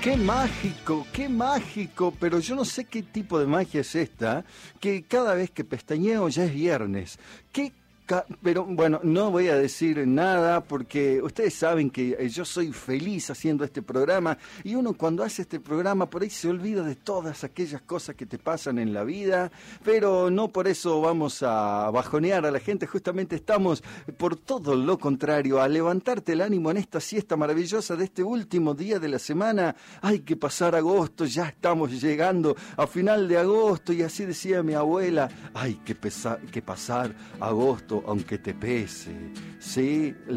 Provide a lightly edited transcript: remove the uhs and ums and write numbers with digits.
qué mágico, pero yo no sé qué tipo de magia es esta, que cada vez que pestañeo ya es viernes. Pero bueno, no voy a decir nada porque ustedes saben que yo soy feliz haciendo este programa y uno cuando hace este programa por ahí se olvida de todas aquellas cosas que te pasan en la vida, pero no por eso vamos a bajonear a la gente, justamente estamos por todo lo contrario, a levantarte el ánimo en esta siesta maravillosa de este último día de la semana. Hay que pasar agosto, ya estamos llegando a final de agosto y así decía mi abuela, hay que pasar agosto aunque te pese, ¿sí?